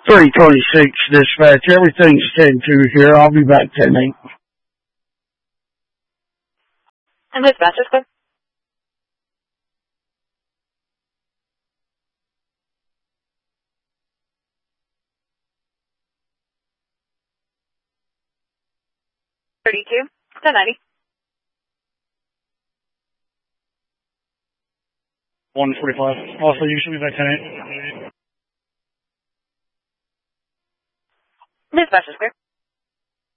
326 dispatch. Everything's 10-2 here. I'll be back 10-8. And dispatch is clear. $32, 1090. 145. Also, you should be back 10-8. Dispatch is clear.